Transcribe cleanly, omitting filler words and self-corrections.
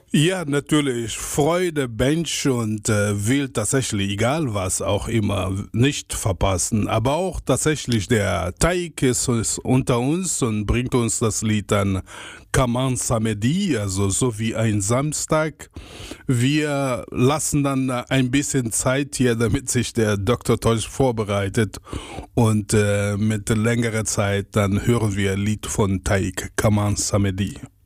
Ja, natürlich. Freude, Bench und will tatsächlich, egal was auch immer, nicht verpassen. Aber auch tatsächlich der Taik ist unter uns und bringt uns das Lied an Kaman Samedi, also so wie ein Samstag. Wir lassen dann ein bisschen Zeit hier, damit sich der Dr. Tosh vorbereitet. Und mit längerer Zeit dann hören wir ein Lied von Taik, Kaman Samedi.